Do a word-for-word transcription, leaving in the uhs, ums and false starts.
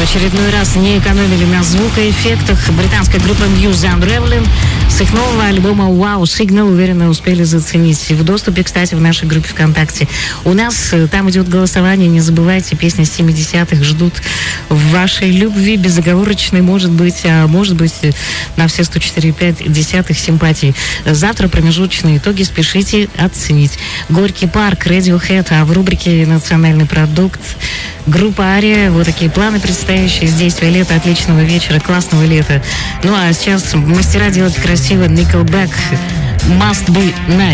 очередной раз не экономили на звукоэффектах. Британская группа Muse Unraveling с их нового альбома Wow Signal уверенно успели заценить. В доступе, кстати, в нашей группе ВКонтакте. У нас там идет голосование. Не забывайте, песни семидесятых ждут вашей любви безоговорочной, может быть, а может быть на все сто четыре и пять десятых симпатий. Завтра промежуточные итоги спешите оценить. Горький парк, Radiohead, а в рубрике «Национальный продукт» группа Ария. Вот такие планы предстоящие. Здесь лето, отличного вечера, классного лета. Ну а сейчас мастера делать красиво. Nickelback, Must Be Nice.